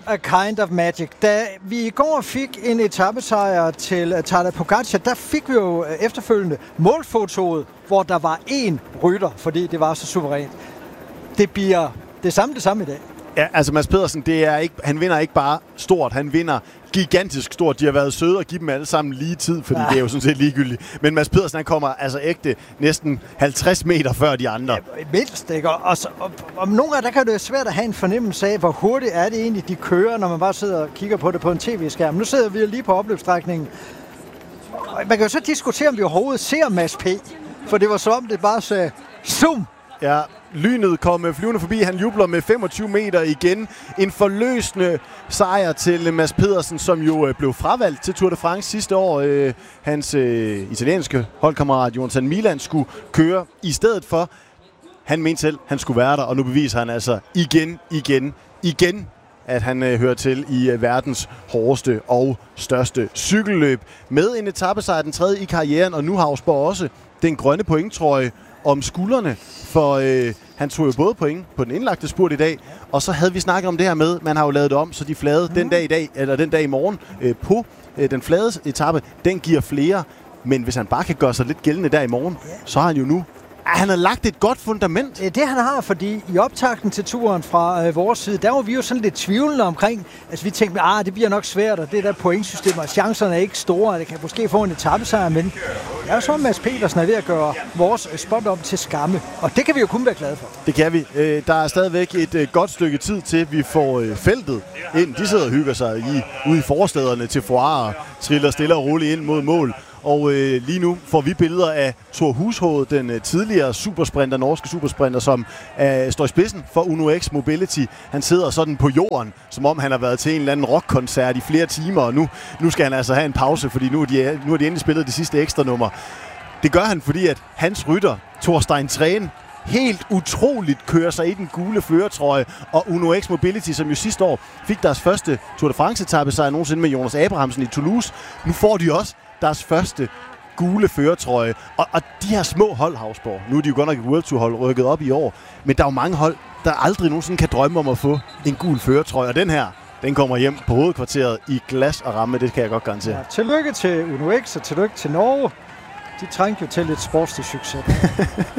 a kind of magic. Da vi i går fik en etapesejr til Tadej Pogačar, der fik vi jo efterfølgende målfotoet, hvor der var én rytter, fordi det var så suverænt. Det bliver det samme i dag. Ja, altså Mads Pedersen, han vinder ikke bare stort, han vinder gigantisk stort. De har været søde og give dem alle sammen lige tid, fordi det er jo sådan set ligegyldigt. Men Mads Pedersen, han kommer altså ægte næsten 50 meter før de andre. Ja, mindst, ikke? Og nogle gange, der kan det være svært at have en fornemmelse af, hvor hurtigt er det egentlig, de kører, når man bare sidder og kigger på det på en tv-skærm. Nu sidder vi lige på opløbsstrækningen. Man kan jo så diskutere, om vi overhovedet ser Mads P., for det var som om, det bare sagde zoom. Ja, lynet kom flyvende forbi. Han jubler med 25 meter igen. En forløsende sejr til Mads Pedersen, som jo blev fravalgt til Tour de France sidste år. Hans italienske holdkammerat Jonathan Milan skulle køre i stedet for. Han mente selv, han skulle være der, og nu beviser han altså igen, at han hører til i verdens hårdeste og største cykelløb. Med en etapesejr, den tredje i karrieren, og nu har Hausborg også den grønne pointtrøje om skuldrene, for han tog jo både point på den indlagte spurt i dag, og så havde vi snakket om det her med, man har jo lavet det om, så de flade den dag i morgen på den flade etape, den giver flere, men hvis han bare kan gøre sig lidt gældende der i morgen, så har han jo nu han har lagt et godt fundament. Det han har, fordi i optakten til turen fra vores side, der var vi jo sådan lidt tvivlende omkring. Altså vi tænkte, det bliver nok svært, og det der pointsystem, og chancerne er ikke store, det kan måske få en etapesejr, men jeg er så Mads Petersen er ved at gøre vores spot om til skamme, og det kan vi jo kun være glade for. Det kan vi. Der er stadigvæk et godt stykke tid til, vi får feltet ind. De sidder og hygger sig ude i forstederne til Foire, triller stille og roligt ind mod mål. Og lige nu får vi billeder af Thor Hushoved, den tidligere norske supersprinter, som står i spidsen for Uno X Mobility. Han sidder sådan på jorden, som om han har været til en eller anden rockkoncert i flere timer, og nu skal han altså have en pause, fordi nu har de endelig spillet det sidste ekstra nummer. Det gør han, fordi at hans rytter, Thorstein Træn, helt utroligt kører sig i den gule førertrøje, og Uno X Mobility, som jo sidste år fik deres første Tour de France-etape sejr nogensinde med Jonas Abrahamsen i Toulouse, nu får de også deres første gule førertrøje. Og de her små hold, Hausborg, nu er de jo godt nok et World Tour hold rykket op i år, men der er jo mange hold, der aldrig nogensinde kan drømme om at få en gul førertrøje, og den her, den kommer hjem på hovedkvarteret i glas og ramme, det kan jeg godt garantere. Ja, tillykke til Uno X og tillykke til Norge. De trængte jo til lidt sportslig succes.